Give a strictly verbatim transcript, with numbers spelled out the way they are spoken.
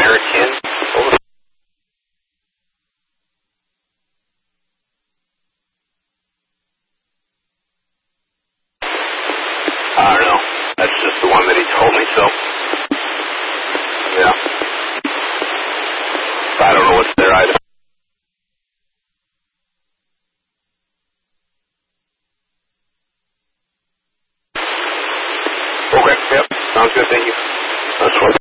American. Over. I don't know. That's just the one that he told me, so. Yeah. I don't know what's there either. Okay, yep. Sounds good, thank you. That's what